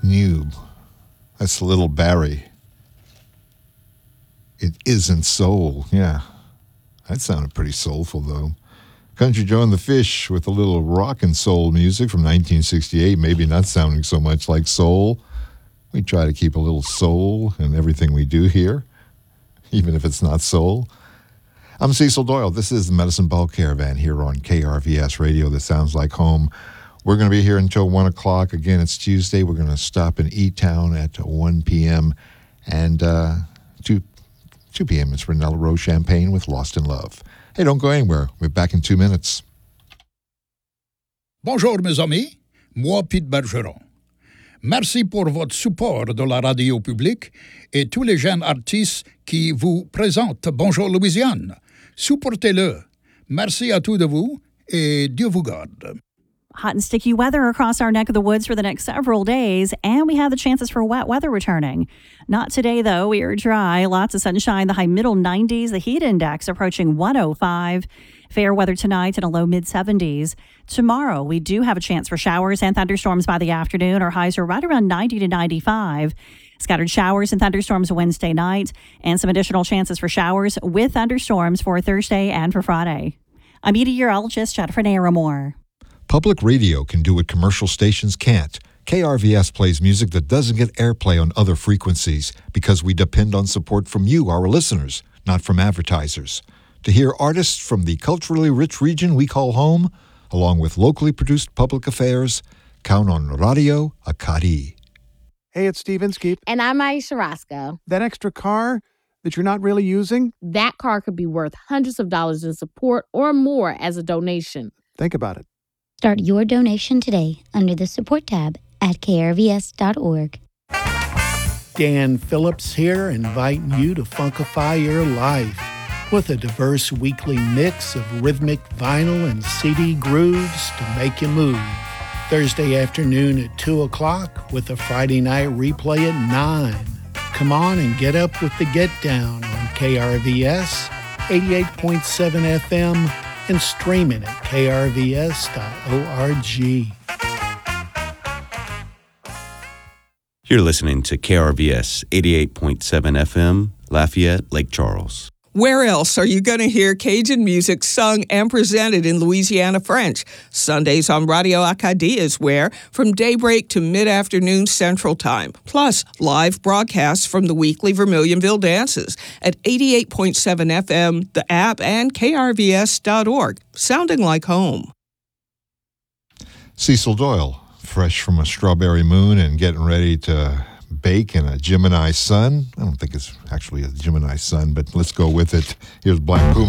New. That's Little Barry. It Isn't Soul. Yeah, that sounded pretty soulful, though. Country Joe and the Fish with a little rock and soul music from 1968, maybe not sounding so much like soul. We try to keep a little soul in everything we do here, even if it's not soul. I'm Cecil Doyle. This is the Medicine Ball Caravan here on KRVS Radio that sounds like home. We're going to be here until 1 o'clock. Again, it's Tuesday. We're going to stop in E-Town at 1 p.m. And 2 p.m. it's Renella Rose Champagne with Lost in Love. Hey, don't go anywhere. We're back in 2 minutes. Bonjour, mes amis. Moi, Pete Bergeron. Merci pour votre support de la radio publique et tous les jeunes artistes qui vous présentent Bonjour Louisiane. Supportez-le. Merci à tous de vous et Dieu vous garde. Hot and sticky weather across our neck of the woods for the next several days, and we have the chances for wet weather returning. Not today, though. We are dry. Lots of sunshine. The high middle 90s. The heat index approaching 105. Fair weather tonight in a low mid-70s. Tomorrow, we do have a chance for showers and thunderstorms by the afternoon. Our highs are right around 90 to 95. Scattered showers and thunderstorms Wednesday night, and some additional chances for showers with thunderstorms for Thursday and for Friday. I'm meteorologist Jennifer Naramore. Public radio can do what commercial stations can't. KRVS plays music that doesn't get airplay on other frequencies because we depend on support from you, our listeners, not from advertisers. To hear artists from the culturally rich region we call home, along with locally produced public affairs, count on Radio Acadi. Hey, it's Steve Inskeep. And I'm Aisha Roscoe. That extra car that you're not really using? That car could be worth hundreds of dollars in support or more as a donation. Think about it. Start your donation today under the support tab at krvs.org. Dan Phillips here, inviting you to funkify your life with a diverse weekly mix of rhythmic vinyl and CD grooves to make you move. Thursday afternoon at 2 o'clock with a Friday night replay at 9. Come on and get up with the Get Down on KRVS, 88.7 FM, and streaming at krvs.org. You're listening to KRVS 88.7 FM, Lafayette, Lake Charles. Where else are you going to hear Cajun music sung and presented in Louisiana French? Sundays on Radio Acadie is where, from daybreak to mid-afternoon Central Time. Plus, live broadcasts from the weekly Vermilionville dances at 88.7 FM, the app, and krvs.org. Sounding like home. Cecil Doyle, fresh from a strawberry moon and getting ready to bake in a Gemini sun. I don't think it's actually a Gemini sun, but let's go with it. Here's Black Puma.